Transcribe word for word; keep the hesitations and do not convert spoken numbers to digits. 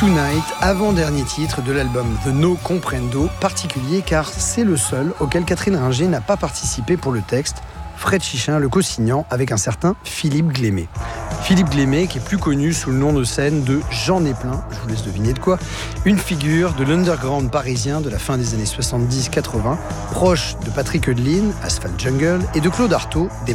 Tonight, avant-dernier titre de l'album The No Comprendo, particulier car c'est le seul auquel Catherine Ringer n'a pas participé pour le texte, Fred Chichin le co-signant avec un certain Philippe Glémé. Philippe Glémé, qui est plus connu sous le nom de scène de J'en ai plein, je vous laisse deviner de quoi, une figure de l'underground parisien de la fin des années soixante-dix quatre-vingts, proche de Patrick Heudeline, Asphalt Jungle, et de Claude Artaud, des